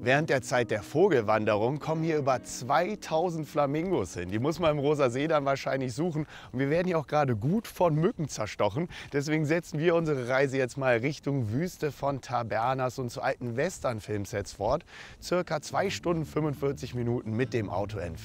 Während der Zeit der Vogelwanderung kommen hier über 2000 Flamingos hin. Die muss man im Rosa See dann wahrscheinlich suchen. Und wir werden hier auch gerade gut von Mücken zerstochen. Deswegen setzen wir unsere Reise jetzt mal Richtung Wüste von Tabernas und zu alten Western-Filmsets fort. Circa 2 Stunden 45 Minuten mit dem Auto entfernt.